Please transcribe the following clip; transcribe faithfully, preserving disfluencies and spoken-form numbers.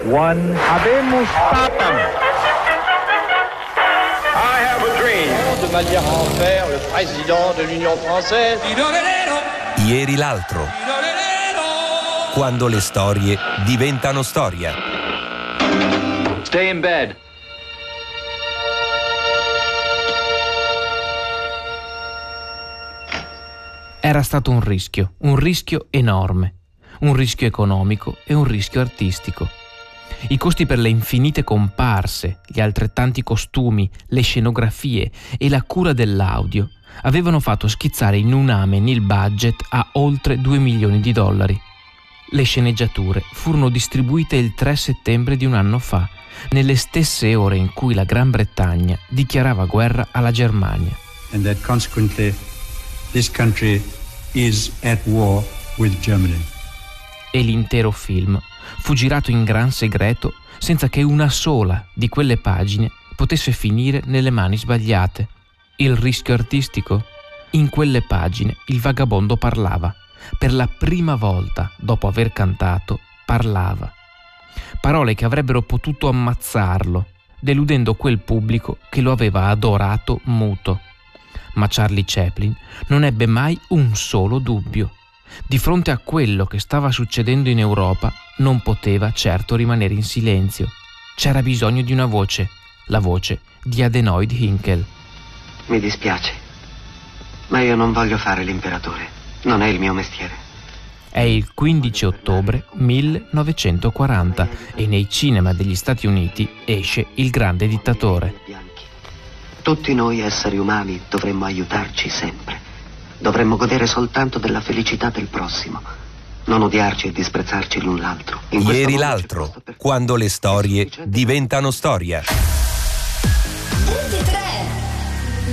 one. Habemus Papam. I have a dream. De manière à en faire le président de l'Union française. Ieri l'altro. Quando le storie diventano storia. Stay in bed. Era stato un rischio, un rischio enorme, un rischio economico e un rischio artistico. I costi per le infinite comparse, gli altrettanti costumi, le scenografie e la cura dell'audio avevano fatto schizzare in un amen il budget a oltre due milioni di dollari. Le sceneggiature furono distribuite il tre settembre di un anno fa, nelle stesse ore in cui la Gran Bretagna dichiarava guerra alla Germania. And that consequently this country is at war with Germany. E l'intero film fu girato in gran segreto senza che una sola di quelle pagine potesse finire nelle mani sbagliate. Il rischio artistico? In quelle pagine il vagabondo parlava. Per la prima volta, dopo aver cantato, parlava. Parole che avrebbero potuto ammazzarlo, deludendo quel pubblico che lo aveva adorato muto. Ma Charlie Chaplin non ebbe mai un solo dubbio. Di fronte a quello che stava succedendo in Europa non poteva certo rimanere in silenzio. C'era bisogno di una voce, la voce di Adenoid Hynkel. Mi dispiace, ma io non voglio fare l'imperatore. Non è il mio mestiere. È il quindici ottobre millenovecentoquaranta e nei cinema degli Stati Uniti esce Il Grande Dittatore. Tutti noi esseri umani dovremmo aiutarci sempre. Dovremmo godere soltanto della felicità del prossimo, non odiarci e disprezzarci l'un l'altro. In Ieri l'altro, quando le storie diventano storia.